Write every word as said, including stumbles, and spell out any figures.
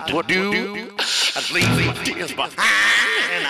what to do and leave my tears behind.